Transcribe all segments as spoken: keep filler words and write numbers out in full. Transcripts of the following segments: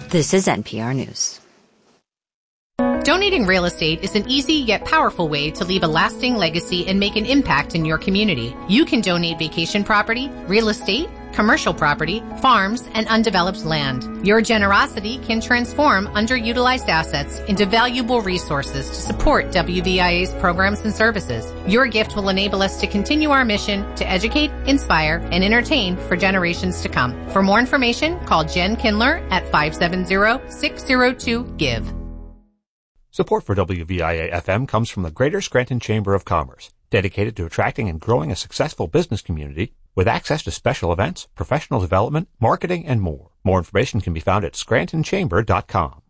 This is N P R News. Donating real estate is an easy yet powerful way to leave a lasting legacy and make an impact in your community. You can donate vacation property, real estate, commercial property, farms, and undeveloped land. Your generosity can transform underutilized assets into valuable resources to support W V I A's programs and services. Your gift will enable us to continue our mission to educate, inspire, and entertain for generations to come. For more information, call Jen Kindler at five seven zero, six zero two, GIVE. Support for W V I A F M comes from the Greater Scranton Chamber of Commerce, dedicated to attracting and growing a successful business community with access to special events, professional development, marketing, and more. More information can be found at scranton chamber dot com.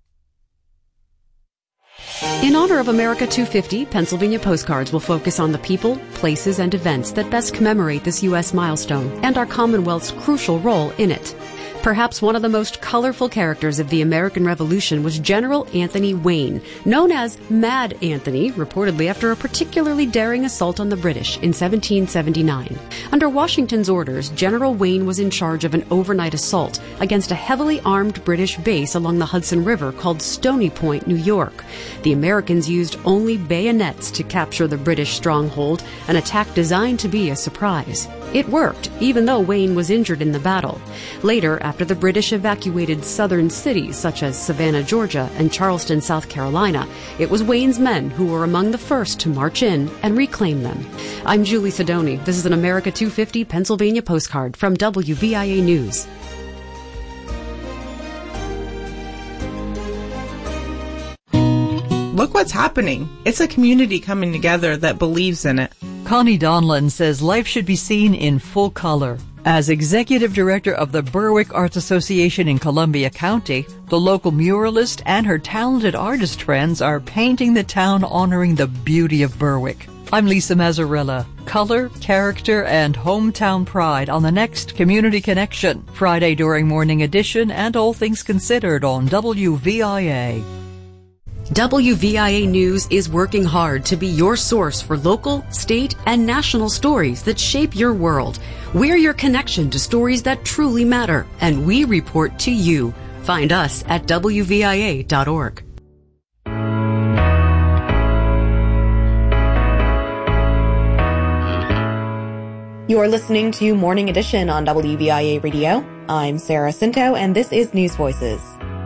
In honor of America two fifty, Pennsylvania Postcards will focus on the people, places, and events that best commemorate this U S milestone and our Commonwealth's crucial role in it. Perhaps one of the most colorful characters of the American Revolution was General Anthony Wayne, known as Mad Anthony, reportedly after a particularly daring assault on the British in seventeen seventy-nine. Under Washington's orders, General Wayne was in charge of an overnight assault against a heavily armed British base along the Hudson River called Stony Point, New York. The Americans used only bayonets to capture the British stronghold, an attack designed to be a surprise. It worked, even though Wayne was injured in the battle. Later, after the British evacuated southern cities such as Savannah, Georgia, and Charleston, South Carolina, it was Wayne's men who were among the first to march in and reclaim them. I'm Julie Sidoni. This is an America two fifty Pennsylvania postcard from W V I A News. Look what's happening. It's a community coming together that believes in it. Connie Donlan says life should be seen in full color. As executive director of the Berwick Arts Association in Columbia County, the local muralist and her talented artist friends are painting the town honoring the beauty of Berwick. I'm Lisa Mazzarella. Color, character, and hometown pride on the next Community Connection, Friday during Morning Edition and All Things Considered on W V I A. W V I A News is working hard to be your source for local, state, and national stories that shape your world. We're your connection to stories that truly matter, and we report to you. Find us at W V I A dot org. You're listening to Morning Edition on W V I A Radio. I'm Sarah Cinto, and this is News Voices.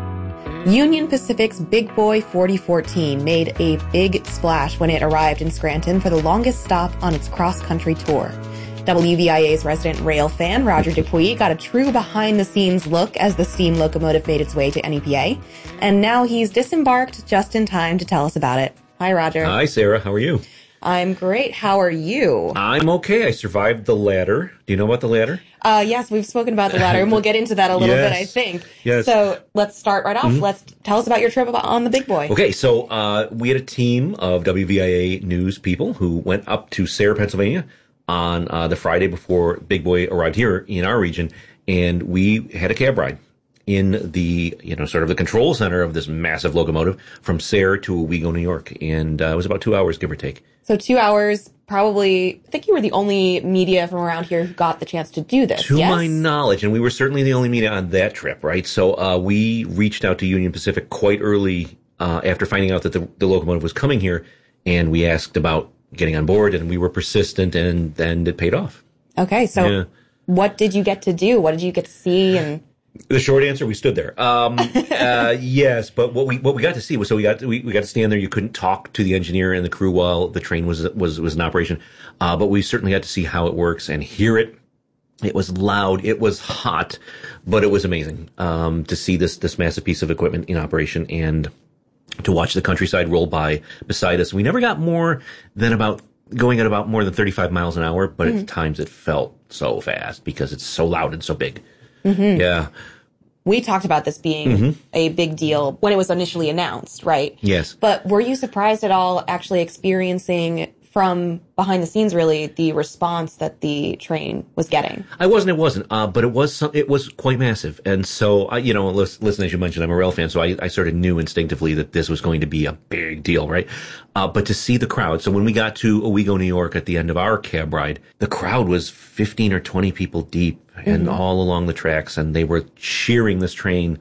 Union Pacific's Big Boy forty fourteen made a big splash when it arrived in Scranton for the longest stop on its cross-country tour. W V I A's resident rail fan, Roger Dupuis, got a true behind-the-scenes look as the steam locomotive made its way to N E P A, and now he's disembarked just in time to tell us about it. Hi, Roger. Hi, Sarah. How are you? I'm great. How are you? I'm okay. I survived the ladder. Do you know about the ladder? Uh, yes, we've spoken about the ladder, and we'll get into that a little yes. bit, I think. Yes. So let's start right off. Mm-hmm. Let's tell us about your trip on the Big Boy. Okay, so uh, we had a team of W V I A news people who went up to Sayre, Pennsylvania on uh, the Friday before Big Boy arrived here in our region, and we had a cab ride in the, you know, sort of the control center of this massive locomotive from Sayre to Owego, New York. And uh, it was about two hours, give or take. So two hours, probably, I think you were the only media from around here who got the chance to do this, To yes? my knowledge, and we were certainly the only media on that trip, right? So uh, we reached out to Union Pacific quite early uh, after finding out that the, the locomotive was coming here, and we asked about getting on board, and we were persistent, and then it paid off. Okay, so yeah. What did you get to do? What did you get to see? And The short answer, we stood there. Um, uh, yes, but what we what we got to see was so we got to, we, we got to stand there. You couldn't talk to the engineer and the crew while the train was was was in operation, uh, but we certainly got to see how it works and hear it. It was loud, it was hot, but it was amazing um, to see this this massive piece of equipment in operation and to watch the countryside roll by beside us. We never got more than about going at about more than thirty-five miles an hour, but mm-hmm. at times it felt so fast because it's so loud and so big. Mm-hmm. Yeah. We talked about this being mm-hmm. a big deal when it was initially announced, right? Yes. But were you surprised at all actually experiencing from behind the scenes, really, the response that the train was getting? I wasn't, it wasn't, uh, but it was some, it was quite massive. And so, uh, you know, listen, listen, as you mentioned, I'm a rail fan, so I, I sort of knew instinctively that this was going to be a big deal, right? Uh, but to see the crowd, so when we got to Owego, New York at the end of our cab ride, the crowd was fifteen or twenty people deep and mm-hmm. all along the tracks, and they were cheering this train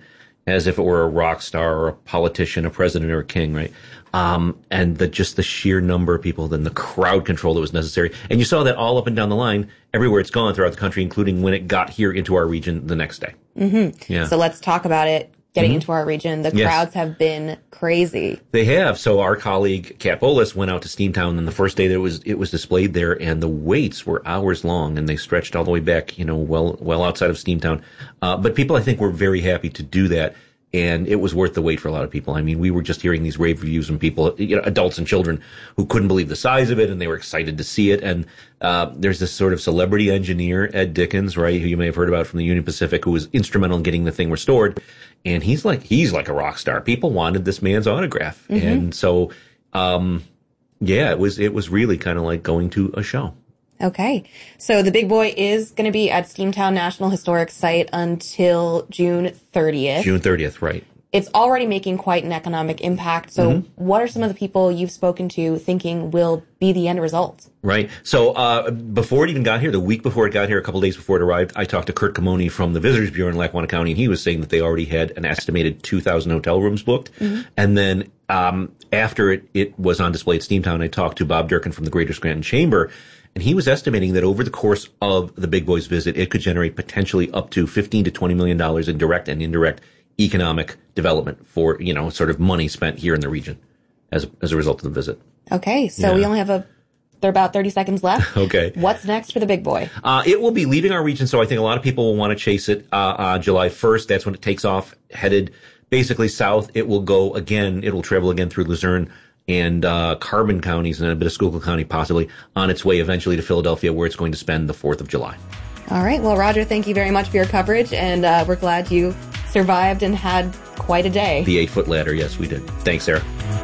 as if it were a rock star or a politician, a president or a king, right? Um, and the, just the sheer number of people, then the crowd control that was necessary. And you saw that all up and down the line, everywhere it's gone throughout the country, including when it got here into our region the next day. Mm-hmm. Yeah. So let's talk about it. Getting mm-hmm. into our region, the yes. crowds have been crazy. They have. So our colleague Kat Bolas went out to Steamtown, and the first day that it was it was displayed there, and the waits were hours long, and they stretched all the way back, you know, well well outside of Steamtown. Uh, but people, I think, were very happy to do that, and it was worth the wait for a lot of people. I mean, we were just hearing these rave reviews from people, you know, adults and children, who couldn't believe the size of it, and they were excited to see it. And uh, there's this sort of celebrity engineer, Ed Dickens, right, who you may have heard about from the Union Pacific, who was instrumental in getting the thing restored. And he's like, he's like a rock star. People wanted this man's autograph. Mm-hmm. And so, um, yeah, it was, it was really kind of like going to a show. Okay. So the big boy is going to be at Steamtown National Historic Site until June thirtieth. June thirtieth, right. It's already making quite an economic impact. So mm-hmm. what are some of the people you've spoken to thinking will be the end result? Right. So uh before it even got here, the week before it got here, a couple of days before it arrived, I talked to Kurt Kamoni from the Visitors Bureau in Lackawanna County, and he was saying that they already had an estimated two thousand hotel rooms booked. Mm-hmm. And then um after it, it was on display at Steamtown, I talked to Bob Durkin from the Greater Scranton Chamber, and he was estimating that over the course of the Big Boy's visit, it could generate potentially up to fifteen to twenty million dollars in direct and indirect economic development for, you know, sort of money spent here in the region as as a result of the visit. Okay, so yeah. we only have a there are about thirty seconds left. Okay. What's next for the Big Boy? Uh, it will be leaving our region, so I think a lot of people will want to chase it uh, on July first. That's when it takes off, headed basically south. It will go again, it will travel again through Luzerne and uh, Carbon counties and a bit of Schuylkill County possibly, on its way eventually to Philadelphia, where it's going to spend the fourth of July. All right. Well, Roger, thank you very much for your coverage, and uh, we're glad you survived and had quite a day. The eight-foot ladder, yes, we did. Thanks, Sarah.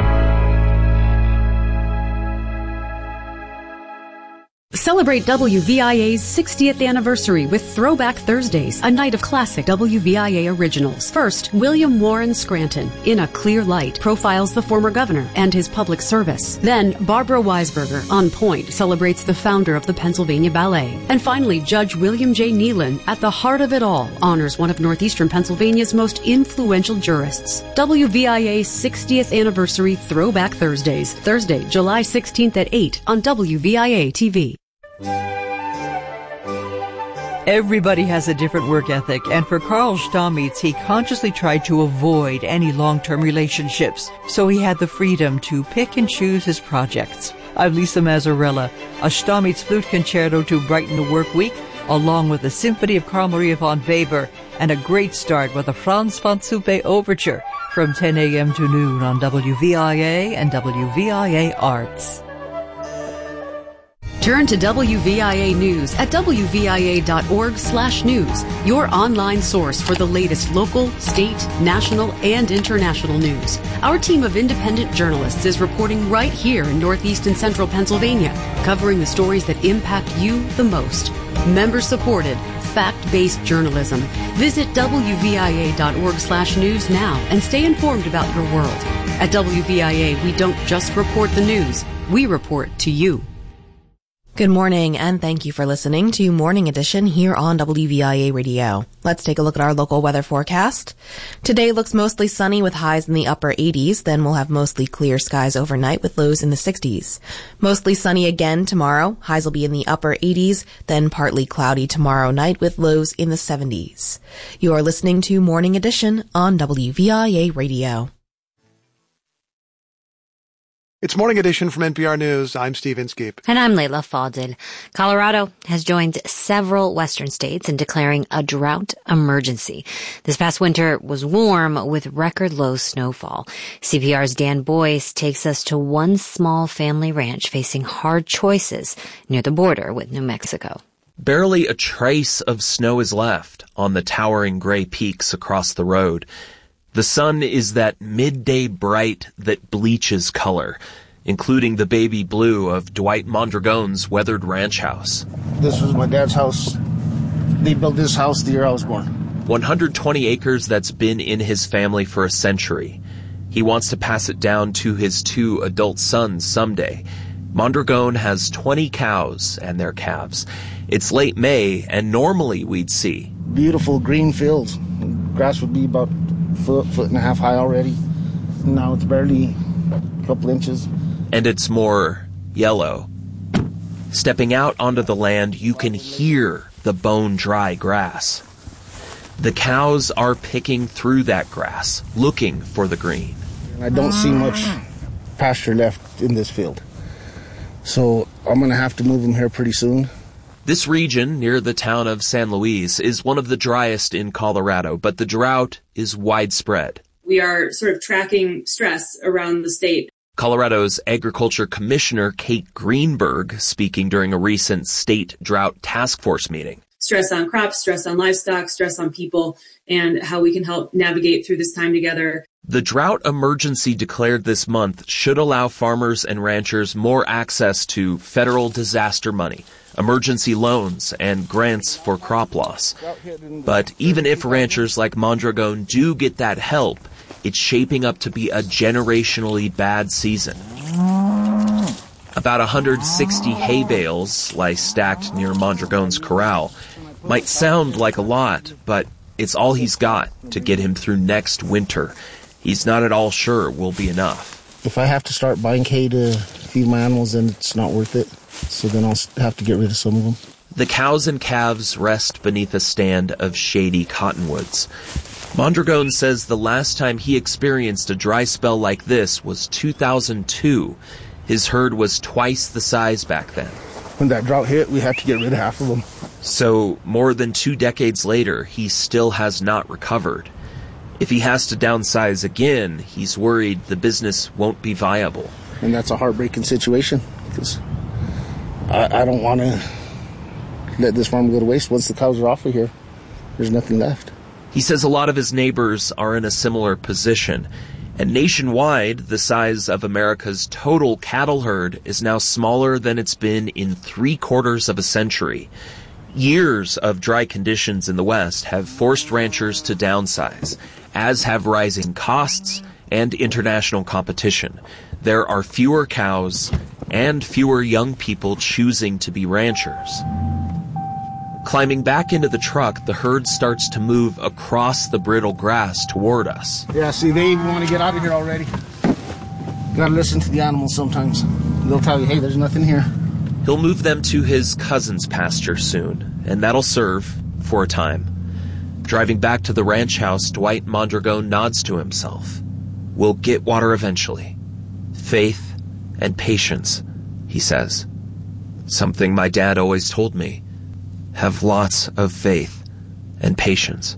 Celebrate W V I A's sixtieth anniversary with Throwback Thursdays, a night of classic W V I A originals. First, William Warren Scranton, In a Clear Light, profiles the former governor and his public service. Then, Barbara Weisberger, On Point, celebrates the founder of the Pennsylvania Ballet. And finally, Judge William J. Nealon, At the Heart of It All, honors one of northeastern Pennsylvania's most influential jurists. W V I A's sixtieth anniversary Throwback Thursdays, Thursday, July sixteenth at eight on W V I A T V. Everybody has a different work ethic, and for Carl Stamitz, he consciously tried to avoid any long-term relationships, so he had the freedom to pick and choose his projects. I'm Lisa Mazzarella. A Stamitz flute concerto to brighten the work week, along with the Symphony of Carl Maria von Weber, and a great start with the Franz von Suppe Overture from ten a.m. to noon on W V I A and W V I A Arts. Turn to W V I A News at W V I A dot org slash news, your online source for the latest local, state, national, and international news. Our team of independent journalists is reporting right here in Northeast and Central Pennsylvania, covering the stories that impact you the most. Member-supported, fact-based journalism. Visit W V I A dot org slash news now and stay informed about your world. At W V I A, we don't just report the news, we report to you. Good morning, and thank you for listening to Morning Edition here on W V I A Radio. Let's take a look at our local weather forecast. Today looks mostly sunny with highs in the upper eighties, then we'll have mostly clear skies overnight with lows in the sixties. Mostly sunny again tomorrow, highs will be in the upper eighties, then partly cloudy tomorrow night with lows in the seventies. You are listening to Morning Edition on W V I A Radio. It's Morning Edition from N P R News. I'm Steve Inskeep. And I'm Leila Fadel. Colorado has joined several western states in declaring a drought emergency. This past winter was warm with record low snowfall. C P R's Dan Boyce takes us to one small family ranch facing hard choices near the border with New Mexico. Barely a trace of snow is left on the towering gray peaks across the road. The sun is that midday bright that bleaches color, including the baby blue of Dwight Mondragone's weathered ranch house. This was my dad's house. They built this house the year I was born. one hundred twenty acres that's been in his family for a century. He wants to pass it down to his two adult sons someday. Mondragone has twenty cows and their calves. It's late May, and normally we'd see beautiful green fields. Grass would be about foot, foot and a half high already. Now it's barely a couple inches. And it's more yellow. Stepping out onto the land, you can hear the bone-dry grass. The cows are picking through that grass, looking for the green. I don't see much pasture left in this field. So I'm going to have to move them here pretty soon. This region near the town of San Luis is one of the driest in Colorado, but the drought is widespread. We are sort of tracking stress around the state. Colorado's Agriculture Commissioner Kate Greenberg speaking during a recent state drought task force meeting. Stress on crops, stress on livestock, stress on people, and how we can help navigate through this time together. The drought emergency declared this month should allow farmers and ranchers more access to federal disaster money, emergency loans, and grants for crop loss. But even if ranchers like Mondragon do get that help, it's shaping up to be a generationally bad season. About one hundred sixty hay bales lie stacked near Mondragon's corral. Might sound like a lot, but it's all he's got to get him through next winter. He's not at all sure will be enough. If I have to start buying hay to feed my animals, then it's not worth it. So then I'll have to get rid of some of them. The cows and calves rest beneath a stand of shady cottonwoods. Mondragon says the last time he experienced a dry spell like this was two thousand two. His herd was twice the size back then. When that drought hit, we had to get rid of half of them. So more than two decades later, he still has not recovered. If he has to downsize again, he's worried the business won't be viable. And that's a heartbreaking situation, because I, I don't want to let this farm go to waste. Once the cows are off of here, there's nothing left. He says a lot of his neighbors are in a similar position. And nationwide, the size of America's total cattle herd is now smaller than it's been in three quarters of a century. Years of dry conditions in the West have forced ranchers to downsize, as have rising costs and international competition. There are fewer cows and fewer young people choosing to be ranchers. Climbing back into the truck, the herd starts to move across the brittle grass toward us. Yeah, see, they even want to get out of here already. You gotta listen to the animals sometimes. They'll tell you, hey, there's nothing here. He'll move them to his cousin's pasture soon, and that'll serve for a time. Driving back to the ranch house, Dwight Mondragon nods to himself. We'll get water eventually. Faith and patience, he says. Something my dad always told me. Have lots of faith and patience.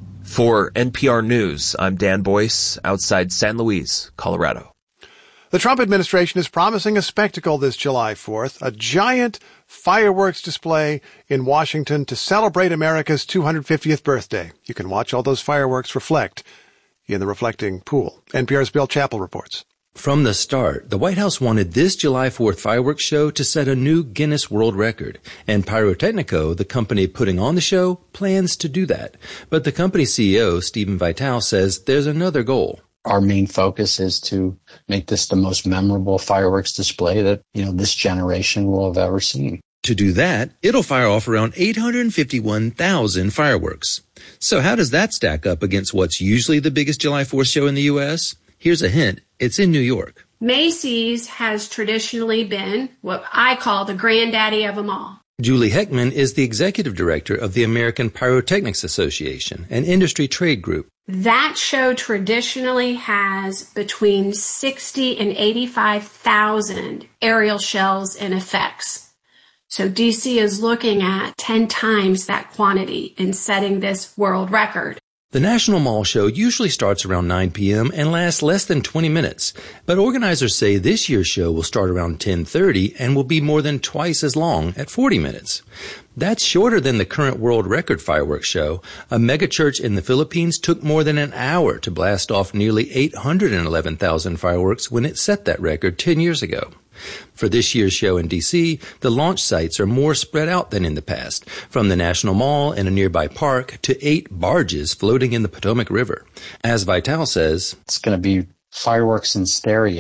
For N P R News, I'm Dan Boyce, outside San Luis, Colorado. The Trump administration is promising a spectacle this July fourth, a giant fireworks display in Washington to celebrate America's two hundred fiftieth birthday. You can watch all those fireworks reflect in the reflecting pool. N P R's Bill Chappell reports. From the start, the White House wanted this July fourth fireworks show to set a new Guinness World Record, and Pyrotechnico, the company putting on the show, plans to do that. But the company's C E O, Stephen Vitale, says there's another goal. Our main focus is to make this the most memorable fireworks display that, you know, this generation will have ever seen. To do that, it'll fire off around eight hundred fifty-one thousand fireworks. So how does that stack up against what's usually the biggest July fourth show in the U S? Here's a hint. It's in New York. Macy's has traditionally been what I call the granddaddy of them all. Julie Heckman is the executive director of the American Pyrotechnics Association, an industry trade group. That show traditionally has between sixty and eighty-five thousand aerial shells and effects. So D C is looking at ten times that quantity in setting this world record. The National Mall Show usually starts around nine p.m. and lasts less than twenty minutes, but organizers say this year's show will start around ten thirty and will be more than twice as long at forty minutes. That's shorter than the current world record fireworks show. A megachurch in the Philippines took more than an hour to blast off nearly eight hundred eleven thousand fireworks when it set that record ten years ago. For this year's show in D C, the launch sites are more spread out than in the past, from the National Mall and a nearby park to eight barges floating in the Potomac River. As Vitale says, it's going to be fireworks in stereo.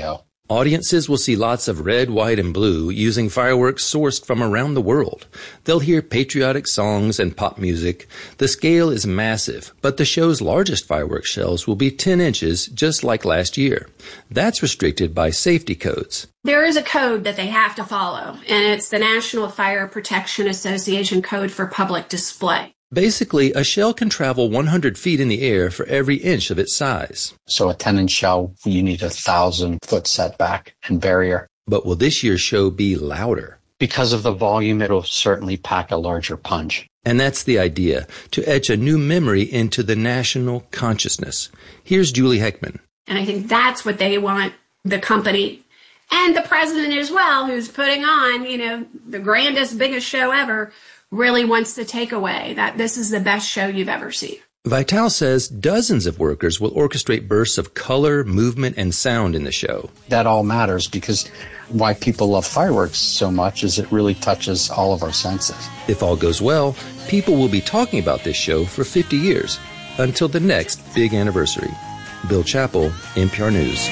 Audiences will see lots of red, white, and blue using fireworks sourced from around the world. They'll hear patriotic songs and pop music. The scale is massive, but the show's largest fireworks shells will be ten inches, just like last year. That's restricted by safety codes. There is a code that they have to follow, and it's the National Fire Protection Association Code for Public Display. Basically, a shell can travel one hundred feet in the air for every inch of its size. So a ten-inch shell, you need a thousand-foot setback and barrier. But will this year's show be louder? Because of the volume, it'll certainly pack a larger punch. And that's the idea, to etch a new memory into the national consciousness. Here's Julie Heckman. And I think that's what they want the company and the president as well, who's putting on, you know, the grandest, biggest show ever, really wants to take away, that this is the best show you've ever seen. Vital says dozens of workers will orchestrate bursts of color, movement, and sound in the show. That all matters because why people love fireworks so much is it really touches all of our senses. If all goes well, people will be talking about this show for fifty years, until the next big anniversary. Bill Chappell, N P R News.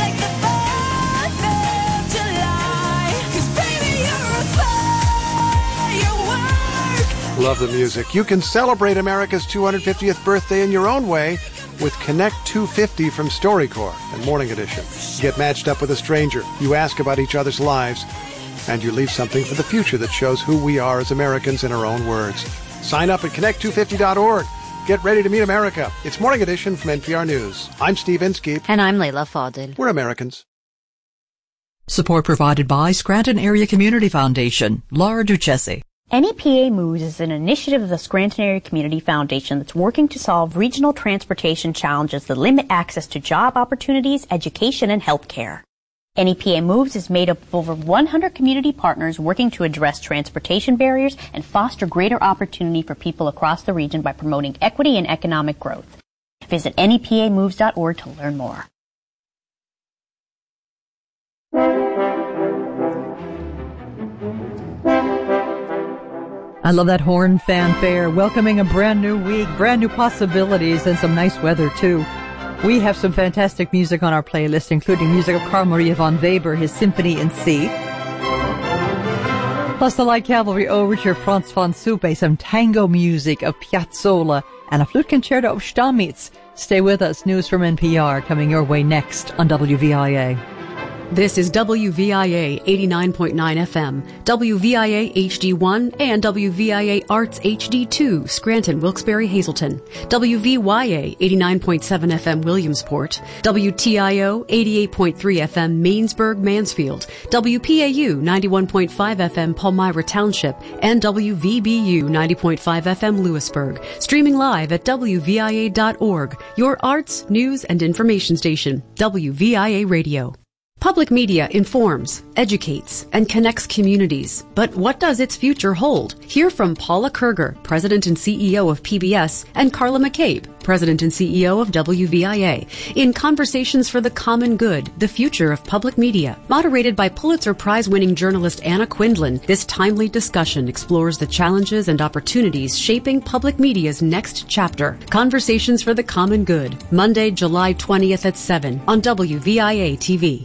Love the music. You can celebrate America's two hundred fiftieth birthday in your own way with Connect two fifty from StoryCorps and Morning Edition. You get matched up with a stranger. You ask about each other's lives, and you leave something for the future that shows who we are as Americans in our own words. Sign up at connect two fifty dot org. Get ready to meet America. It's Morning Edition from N P R News. I'm Steve Inskeep. And I'm Layla Fadil. We're Americans. Support provided by Scranton Area Community Foundation. Laura Duchessi. N E P A Moves is an initiative of the Scranton Area Community Foundation that's working to solve regional transportation challenges that limit access to job opportunities, education, and health care. N E P A Moves is made up of over one hundred community partners working to address transportation barriers and foster greater opportunity for people across the region by promoting equity and economic growth. Visit N E P A moves dot org to learn more. I love that horn fanfare, welcoming a brand new week, brand new possibilities, and some nice weather, too. We have some fantastic music on our playlist, including music of Carl Maria von Weber, his Symphony in C. Plus the Light Cavalry Overture, Franz von Suppe, some tango music of Piazzolla, and a flute concerto of Stamitz. Stay with us. News from N P R coming your way next on W V I A. This is W V I A eighty-nine point nine F M, W V I A H D one, and W V I A Arts H D two, Scranton, Wilkes-Barre, Hazleton, W V Y A eighty-nine point seven F M, Williamsport, W T I O eighty-eight point three F M, Mainsburg, Mansfield, W P A U ninety-one point five F M, Palmyra Township, and W V B U ninety point five F M, Lewisburg. Streaming live at W V I A dot org, your arts, news, and information station, W V I A Radio. Public media informs, educates, and connects communities. But what does its future hold? Hear from Paula Kerger, President and C E O of P B S, and Carla McCabe, President and C E O of W V I A, in Conversations for the Common Good, the Future of Public Media. Moderated by Pulitzer Prize-winning journalist Anna Quindlen, this timely discussion explores the challenges and opportunities shaping public media's next chapter. Conversations for the Common Good, Monday, July twentieth at seven on W V I A T V.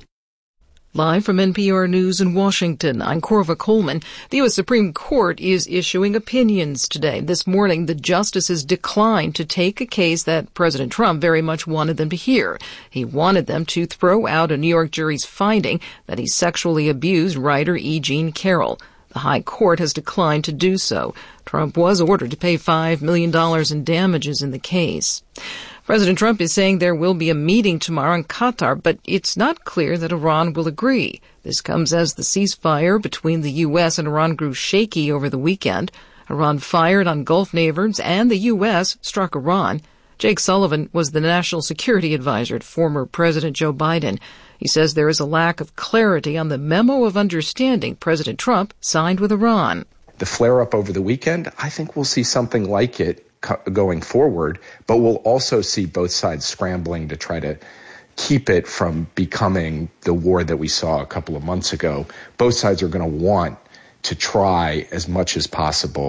Live from N P R News in Washington, I'm Corva Coleman. The U S Supreme Court is issuing opinions today. This morning, the justices declined to take a case that President Trump very much wanted them to hear. He wanted them to throw out a New York jury's finding that he sexually abused writer E. Jean Carroll. The High Court has declined to do so. Trump was ordered to pay five million dollars in damages in the case. President Trump is saying there will be a meeting tomorrow in Qatar, but it's not clear that Iran will agree. This comes as the ceasefire between the U S and Iran grew shaky over the weekend. Iran fired on Gulf neighbors, and the U S struck Iran. Jake Sullivan was the national security advisor to former President Joe Biden. He says there is a lack of clarity on the memo of understanding President Trump signed with Iran. The flare-up over the weekend, I think we'll see something like it going forward, but we'll also see both sides scrambling to try to keep it from becoming the war that we saw a couple of months ago. Both sides are going to want to try as much as possible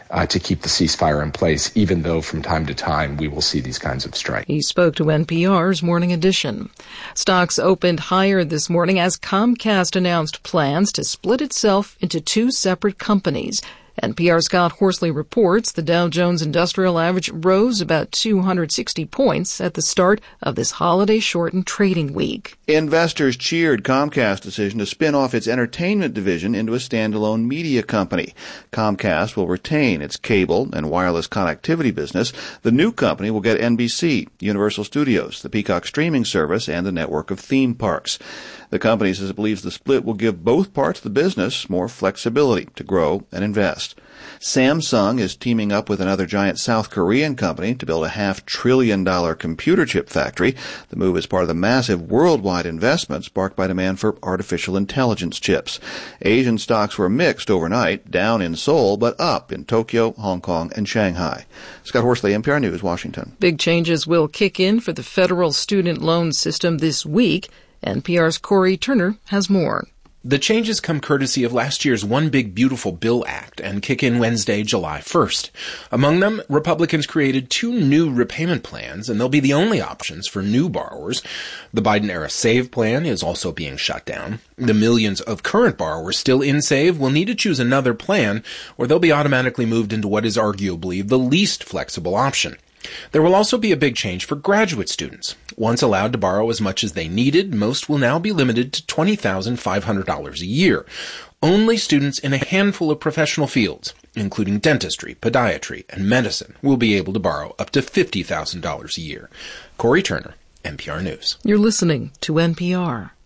uh, to keep the ceasefire in place, even though from time to time we will see these kinds of strikes. He spoke to N P R's Morning Edition. Stocks opened higher this morning as Comcast announced plans to split itself into two separate companies. N P R's Scott Horsley reports the Dow Jones Industrial Average rose about two hundred sixty points at the start of this holiday-shortened trading week. Investors cheered Comcast's decision to spin off its entertainment division into a standalone media company. Comcast will retain its cable and wireless connectivity business. The new company will get N B C, Universal Studios, the Peacock streaming service, and a network of theme parks. The company says it believes the split will give both parts of the business more flexibility to grow and invest. Samsung is teaming up with another giant South Korean company to build a half-trillion dollar computer chip factory. The move is part of the massive worldwide investment sparked by demand for artificial intelligence chips. Asian stocks were mixed overnight, down in Seoul, but up in Tokyo, Hong Kong, and Shanghai. Scott Horsley, N P R News, Washington. Big changes will kick in for the federal student loan system this week. N P R's Corey Turner has more. The changes come courtesy of last year's One Big Beautiful Bill Act and kick in Wednesday, July first. Among them, Republicans created two new repayment plans, and they'll be the only options for new borrowers. The Biden-era SAVE plan is also being shut down. The millions of current borrowers still in SAVE will need to choose another plan, or they'll be automatically moved into what is arguably the least flexible option. There will also be a big change for graduate students. Once allowed to borrow as much as they needed, most will now be limited to twenty thousand five hundred dollars a year. Only students in a handful of professional fields, including dentistry, podiatry, and medicine, will be able to borrow up to fifty thousand dollars a year. Corey Turner, N P R News. You're listening to N P R.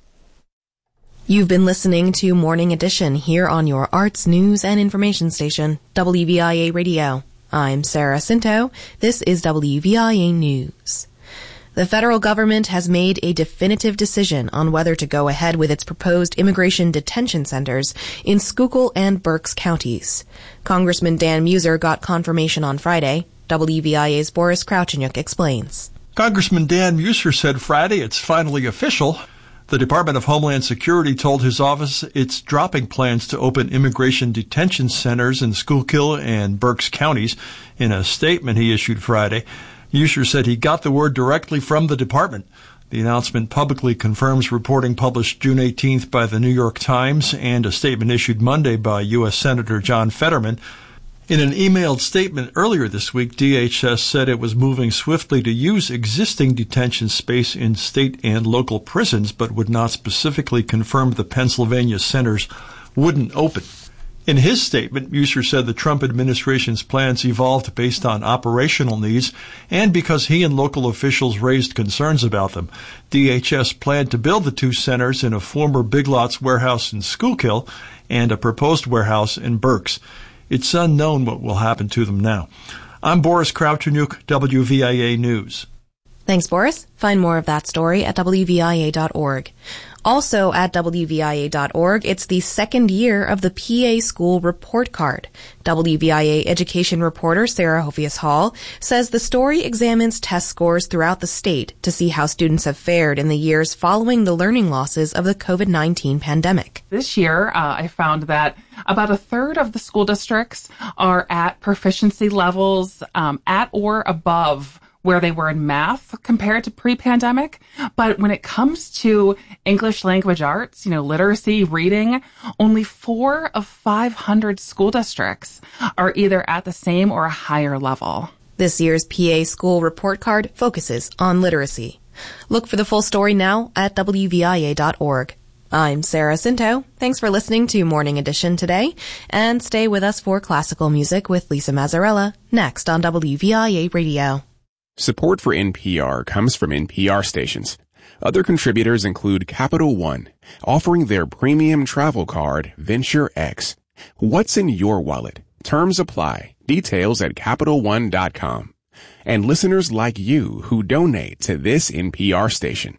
You've been listening to Morning Edition here on your arts, news, and information station, W V I A Radio. I'm Sarah Cinto. This is W V I A News. The federal government has made a definitive decision on whether to go ahead with its proposed immigration detention centers in Schuylkill and Berks counties. Congressman Dan Muser got confirmation on Friday. W V I A's Boris Krauchenyuk explains. Congressman Dan Muser said Friday it's finally official. The Department of Homeland Security told his office it's dropping plans to open immigration detention centers in Schuylkill and Berks counties. In a statement he issued Friday, Muser said he got the word directly from the department. The announcement publicly confirms reporting published June eighteenth by the New York Times and a statement issued Monday by U S Senator John Fetterman. In an emailed statement earlier this week, D H S said it was moving swiftly to use existing detention space in state and local prisons, but would not specifically confirm the Pennsylvania centers wouldn't open. In his statement, Muser said the Trump administration's plans evolved based on operational needs and because he and local officials raised concerns about them. D H S planned to build the two centers in a former Big Lots warehouse in Schuylkill and a proposed warehouse in Berks. It's unknown what will happen to them now. I'm Boris Krauchenyuk, W V I A News. Thanks, Boris. Find more of that story at W V I A dot org. Also at W V I A dot org, it's the second year of the P A School Report Card. W V I A education reporter Sarah Hofias Hall says the story examines test scores throughout the state to see how students have fared in the years following the learning losses of the COVID nineteen pandemic. This year, uh, I found that about a third of the school districts are at proficiency levels um, at or above where they were in math compared to pre-pandemic. But when it comes to English language arts, you know, literacy, reading, only four of five hundred school districts are either at the same or a higher level. This year's P A School Report Card focuses on literacy. Look for the full story now at W V I A dot org. I'm Sarah Cinto. Thanks for listening to Morning Edition today, and stay with us for classical music with Lisa Mazzarella next on W V I A Radio. Support for N P R comes from N P R stations. Other contributors include Capital One, offering their premium travel card, Venture X. What's in your wallet? Terms apply. Details at Capital One dot com. And listeners like you who donate to this N P R station.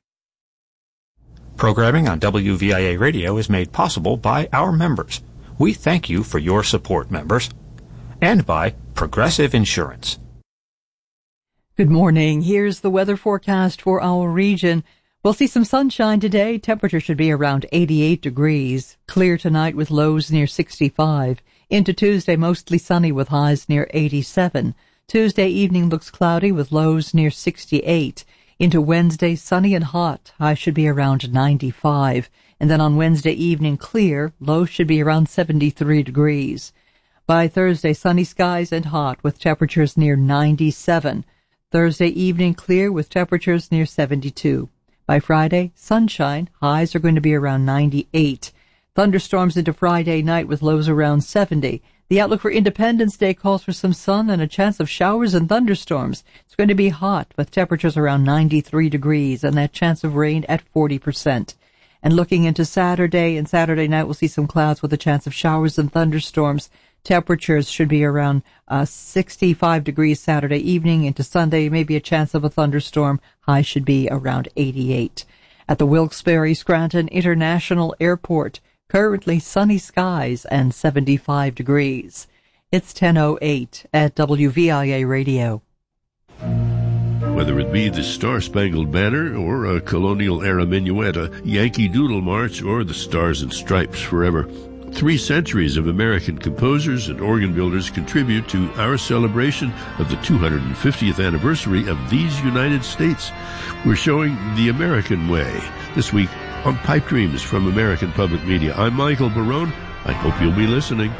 Programming on W V I A Radio is made possible by our members. We thank you for your support, members. And by Progressive Insurance. Good morning. Here's the weather forecast for our region. We'll see some sunshine today. Temperature should be around eighty-eight degrees. Clear tonight with lows near sixty-five. Into Tuesday, mostly sunny with highs near eighty-seven. Tuesday evening looks cloudy with lows near sixty-eight. Into Wednesday, sunny and hot. Highs should be around ninety-five. And then on Wednesday evening, clear. Lows should be around seventy-three degrees. By Thursday, sunny skies and hot with temperatures near ninety-seven. Thursday evening, clear with temperatures near seventy-two. By Friday, sunshine. Highs are going to be around ninety-eight. Thunderstorms into Friday night with lows around seventy. The outlook for Independence Day calls for some sun and a chance of showers and thunderstorms. It's going to be hot with temperatures around ninety-three degrees and that chance of rain at forty percent. And looking into Saturday, and Saturday night we'll see some clouds with a chance of showers and thunderstorms. Temperatures should be around uh, sixty-five degrees Saturday evening. Into Sunday, maybe a chance of a thunderstorm. High should be around eighty-eight. At the Wilkes-Barre Scranton International Airport, currently sunny skies and seventy-five degrees. It's ten oh eight at W V I A Radio. Whether it be the Star-Spangled Banner or a colonial-era minuet, a Yankee Doodle March, or the Stars and Stripes Forever, three centuries of American composers and organ builders contribute to our celebration of the two hundred fiftieth anniversary of these United States. We're showing the American way this week on Pipe Dreams from American Public Media. I'm Michael Barone. I hope you'll be listening.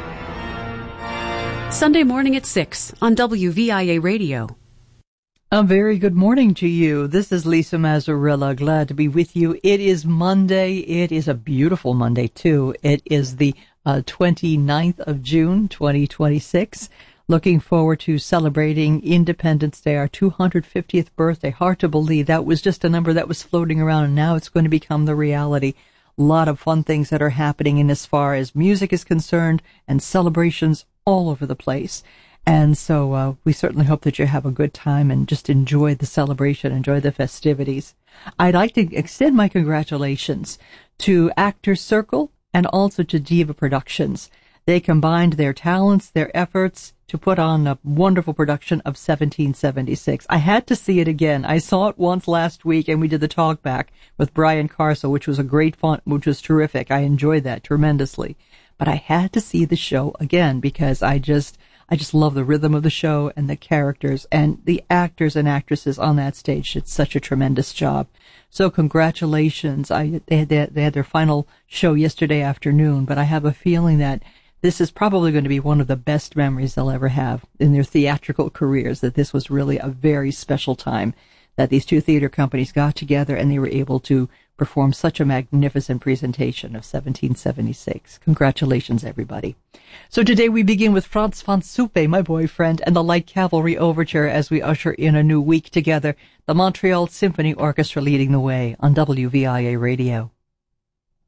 Sunday morning at six on W V I A Radio. A very good morning to you. This is Lisa Mazzarella. Glad to be with you. It is Monday. It is a beautiful Monday, too. It is the uh, twenty-ninth of June, twenty twenty-six. Looking forward to celebrating Independence Day, our two hundred fiftieth birthday. Hard to believe that was just a number that was floating around, and now it's going to become the reality. A lot of fun things that are happening in as far as music is concerned and celebrations all over the place. And so uh, we certainly hope that you have a good time and just enjoy the celebration, enjoy the festivities. I'd like to extend my congratulations to Actors Circle and also to Diva Productions. They combined their talents, their efforts to put on a wonderful production of seventeen seventy-six. I had to see it again. I saw it once last week, and we did the talk back with Brian Carso, which was a great fun, which was terrific. I enjoyed that tremendously. But I had to see the show again because I just... I just love the rhythm of the show and the characters, and the actors and actresses on that stage did such a tremendous job. So congratulations. I, they, had, they had their final show yesterday afternoon, but I have a feeling that this is probably going to be one of the best memories they'll ever have in their theatrical careers, that this was really a very special time, that these two theater companies got together and they were able to perform such a magnificent presentation of seventeen seventy-six. Congratulations, everybody. So today we begin with Frans van Suppe, my boyfriend, and the Light Cavalry Overture as we usher in a new week together. The Montreal Symphony Orchestra leading the way on W V I A Radio.